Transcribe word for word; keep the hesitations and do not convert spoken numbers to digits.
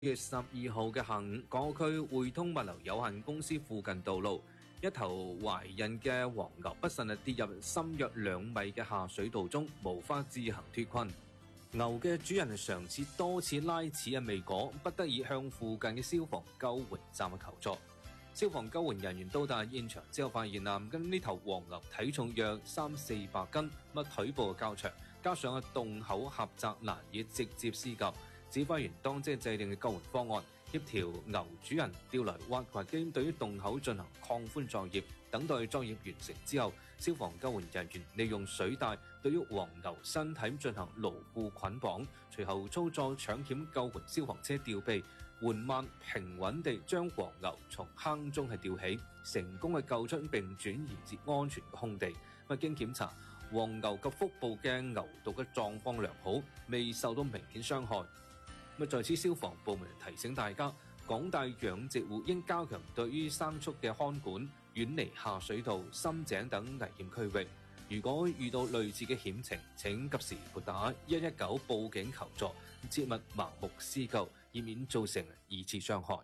月十二號嘅下午，港澳區匯通物流有限公司附近道路，一頭懷孕嘅黃牛不慎跌入深約兩米嘅下水道中，無法自行脫困。牛嘅主人嘗試多次拉齒啊未果，不得已向附近嘅消防救援站求助。消防救援人員到達現場之後，發現啊，咁呢頭黃牛體重約三四百斤，乜腿部較長，加上啊洞口狹窄，難以直接施救。指揮員當即制定嘅救援方案，協調牛主人調來挖掘機對於洞口進行擴寬作業。等待作業完成之後，消防救援人員利用水帶對於黃牛身體進行牢固捆綁，隨後操作搶險救援消防車吊臂，緩慢平穩地將黃牛從坑中係吊起，成功嘅救出並轉移至安全嘅空地。咁經檢查，黃牛及腹部嘅牛犢嘅狀況良好，未受到明顯傷害。在此，消防部門提醒大家，廣大養殖戶應加強對於牲畜嘅看管，遠離下水道、深井等危險區域。如果遇到類似嘅險情，請及時撥打一一九報警求助，切勿盲目施救，以免造成二次傷害。